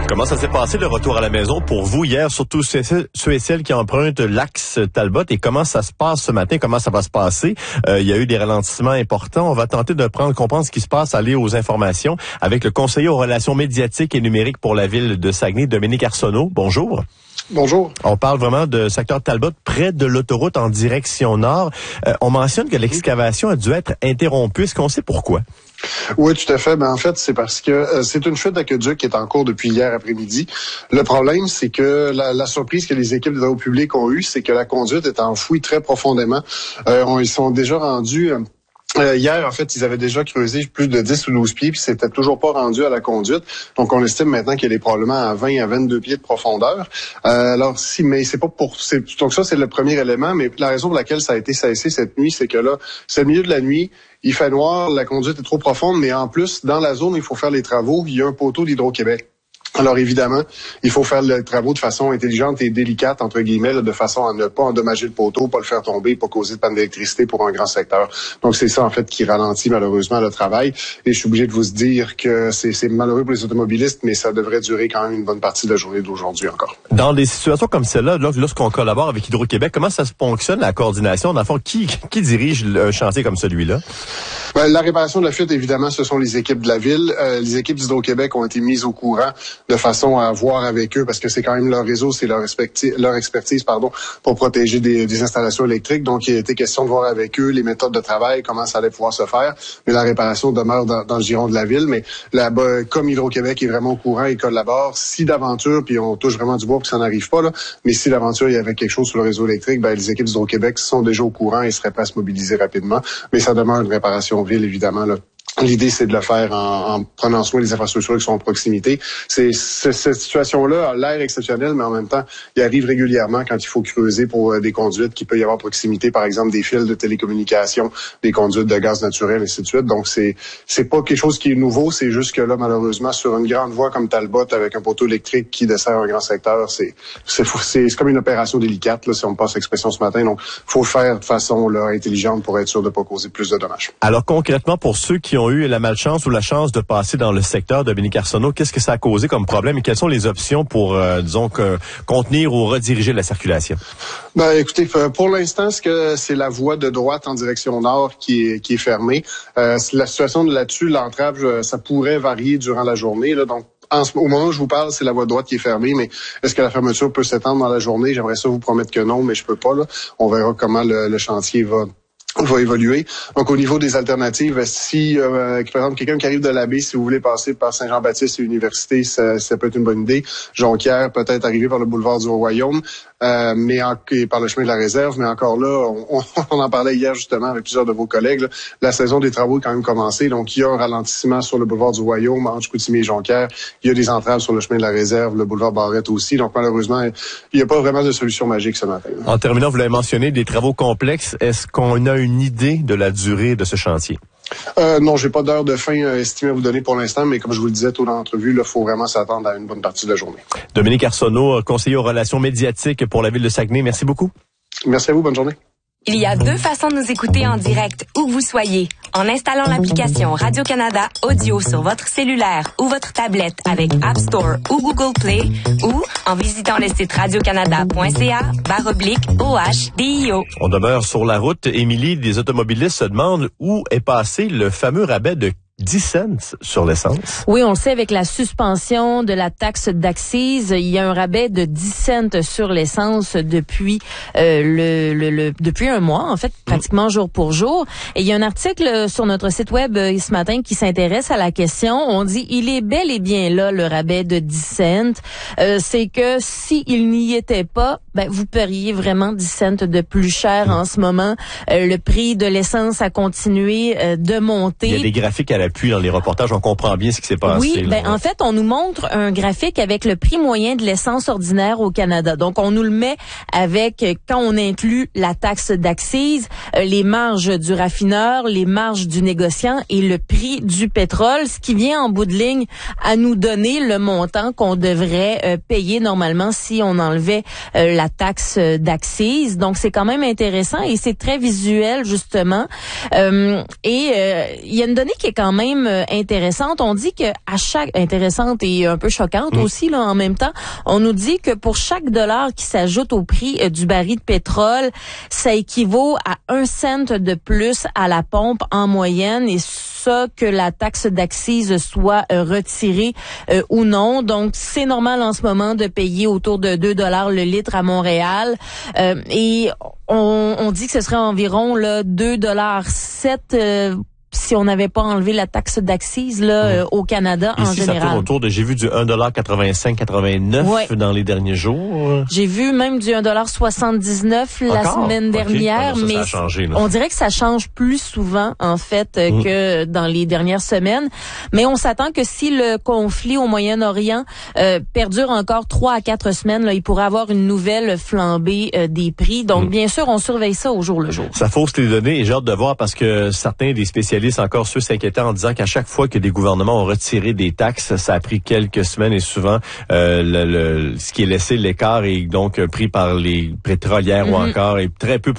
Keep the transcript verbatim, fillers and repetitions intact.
Comment ça s'est passé le retour à la maison pour vous hier, surtout ceux et celles qui empruntent l'axe Talbot, et comment ça se passe ce matin, comment ça va se passer? Euh, il y a eu des ralentissements importants. On va tenter de prendre, comprendre ce qui se passe, aller aux informations avec le conseiller aux relations médiatiques et numériques pour la ville de Saguenay, Dominique Arsenault. Bonjour. Bonjour. On parle vraiment de secteur Talbot, près de l'autoroute en direction nord. Euh, on mentionne que l'excavation a dû être interrompue. Est-ce qu'on sait pourquoi? Oui, tout à fait. Ben, en fait, c'est parce que euh, c'est une fuite d'aqueduc qui est en cours depuis hier après-midi. Le problème, c'est que la, la surprise que les équipes de travaux publics ont eue, c'est que la conduite est enfouie très profondément. Euh, on, ils sont déjà rendus... Euh, Euh, hier, en fait, ils avaient déjà creusé plus de dix ou douze pieds, puis c'était toujours pas rendu à la conduite. Donc, on estime maintenant qu'elle est probablement à vingt à vingt-deux pieds de profondeur. Euh, alors, si, mais c'est pas pour... C'est, donc ça, c'est le premier élément, mais la raison pour laquelle ça a été cessé cette nuit, c'est que là, c'est le milieu de la nuit, il fait noir, la conduite est trop profonde, mais en plus, dans la zone où il faut faire les travaux, il y a un poteau d'Hydro-Québec. Alors évidemment, il faut faire les travaux de façon intelligente et délicate, entre guillemets, là, de façon à ne pas endommager le poteau, pas le faire tomber, pas causer de panne d'électricité pour un grand secteur. Donc c'est ça en fait qui ralentit malheureusement le travail. Et je suis obligé de vous dire que c'est, c'est malheureux pour les automobilistes, mais ça devrait durer quand même une bonne partie de la journée d'aujourd'hui encore. Dans des situations comme celle-là, lorsqu'on collabore avec Hydro-Québec, comment ça se fonctionne, la coordination? Dans le fond, qui, qui dirige un chantier comme celui-là? Ben, la réparation de la fuite, évidemment, ce sont les équipes de la ville. Euh, les équipes d'Hydro-Québec ont été mises au courant de façon à voir avec eux, parce que c'est quand même leur réseau, c'est leur, respecti- leur expertise pardon, pour protéger des, des installations électriques. Donc, il a été question de voir avec eux les méthodes de travail, comment ça allait pouvoir se faire. Mais la réparation demeure dans, dans le giron de la ville. Mais là-bas, comme Hydro-Québec est vraiment au courant et collabore, si d'aventure, puis on touche vraiment du bois pour que ça n'arrive pas, là, mais si d'aventure il y avait quelque chose sur le réseau électrique, ben, les équipes d'Hydro-Québec sont déjà au courant et seraient prêtes à se mobiliser rapidement. Mais ça demeure une réparation ville, évidemment, là. L'idée, c'est de le faire en, en prenant soin des infrastructures qui sont en proximité. C'est, c'est, cette situation-là a l'air exceptionnelle, mais en même temps, il arrive régulièrement quand il faut creuser pour euh, des conduites qui peut y avoir à proximité, par exemple des fils de télécommunication, des conduites de gaz naturel, et ainsi de suite. Donc, c'est c'est pas quelque chose qui est nouveau, c'est juste que là, malheureusement, sur une grande voie comme Talbot, avec un poteau électrique qui dessert un grand secteur, c'est c'est, c'est, c'est comme une opération délicate, là, si on me passe l'expression ce matin. Donc, faut le faire de façon là, intelligente pour être sûr de ne pas causer plus de dommages. Alors, concrètement, pour ceux qui ont eu la malchance ou la chance de passer dans le secteur de Dominique Arsenault, qu'est-ce que ça a causé comme problème et quelles sont les options pour, euh, disons, que, contenir ou rediriger la circulation? Ben, écoutez, pour l'instant, ce que c'est la voie de droite en direction nord qui est, qui est fermée. Euh, la situation de là-dessus, l'entrave, ça pourrait varier durant la journée, là, donc En ce, au moment où je vous parle, c'est la voie de droite qui est fermée, mais est-ce que la fermeture peut s'étendre dans la journée? J'aimerais ça vous promettre que non, mais je peux pas. Là. On verra comment le, le chantier va va évoluer. Donc, au niveau des alternatives, si, euh, par exemple, quelqu'un qui arrive de la baie, si vous voulez passer par Saint-Jean-Baptiste et l'université, ça, ça peut être une bonne idée. Jonquière, peut-être arriver par le boulevard du Royaume, euh, mais en, et par le chemin de la réserve. Mais encore là, on, on en parlait hier justement avec plusieurs de vos collègues. Là. La saison des travaux est quand même commencée, donc il y a un ralentissement sur le boulevard du Royaume, entre Chicoutimi et Jonquière. Il y a des entraves sur le chemin de la réserve, le boulevard Barrette aussi. Donc, malheureusement, il n'y a pas vraiment de solution magique ce matin. Là. En terminant, vous l'avez mentionné, des travaux complexes. Est-ce qu'on a une idée de la durée de ce chantier? Euh, non, j'ai pas d'heure de fin euh, estimée à vous donner pour l'instant, mais comme je vous le disais tout dans l'entrevue, il faut vraiment s'attendre à une bonne partie de la journée. Dominique Arsenault, conseiller aux relations médiatiques pour la ville de Saguenay. Merci beaucoup. Merci à vous. Bonne journée. Il y a deux façons de nous écouter en direct, où que vous soyez. En installant l'application Radio-Canada Audio sur votre cellulaire ou votre tablette avec App Store ou Google Play, ou en visitant le site radiocanada.ca barre oblique OH DIO. On demeure sur la route. Émilie, des automobilistes se demandent où est passé le fameux rabais de dix cents sur l'essence. Oui, on le sait, avec la suspension de la taxe d'accise, il y a un rabais de dix cents sur l'essence depuis euh, le, le, le depuis un mois, en fait, pratiquement mmh. jour pour jour. Et il y a un article sur notre site web euh, ce matin qui s'intéresse à la question. On dit, il est bel et bien là, le rabais de dix cents. Euh, c'est que s'il n'y était pas, ben, vous paieriez vraiment dix cents de plus cher mmh. en ce moment. Euh, le prix de l'essence a continué euh, de monter. Il y a des graphiques à la puis dans les reportages, on comprend bien ce qui s'est passé. Oui, ben là. en fait, on nous montre un graphique avec le prix moyen de l'essence ordinaire au Canada. Donc, on nous le met avec, quand on inclut la taxe d'accise, les marges du raffineur, les marges du négociant et le prix du pétrole, ce qui vient en bout de ligne à nous donner le montant qu'on devrait euh, payer normalement si on enlevait euh, la taxe d'accise. Donc, c'est quand même intéressant et c'est très visuel, justement. Euh, et euh, il y a une donnée qui est quand même même euh, intéressante. On dit que à chaque intéressante et un peu choquante mmh. aussi là en même temps, on nous dit que pour chaque dollar qui s'ajoute au prix euh, du baril de pétrole, ça équivaut à un cent de plus à la pompe en moyenne, et ça que la taxe d'accise soit euh, retirée euh, ou non. Donc c'est normal en ce moment de payer autour de deux dollars le litre à Montréal, euh, et on, on dit que ce serait environ là deux dollars sept euh, si on n'avait pas enlevé la taxe d'accise là mmh. euh, au Canada. Ici, en général. Ça tourne autour de, j'ai vu du un dollar quatre-vingt-cinq quatre-vingt-neuf ouais. dans les derniers jours. J'ai vu même du un dollar soixante-dix-neuf la Encore? semaine dernière, okay. Alors ça, mais ça a changé, là. On dirait que ça change plus souvent en fait euh, mmh. que dans les dernières semaines. Mais on s'attend que si le conflit au Moyen-Orient euh, perdure encore trois à quatre semaines, là, il pourrait avoir une nouvelle flambée euh, des prix. Donc mmh. bien sûr, on surveille ça au jour le jour. Ça fausse les données et j'ai hâte de voir parce que certains des spécialistes encore ceux s'inquiétaient en disant qu'à chaque fois que des gouvernements ont retiré des taxes, ça a pris quelques semaines et souvent euh, le, le, ce qui est laissé, l'écart est donc pris par les pétrolières mmh. ou encore est très peu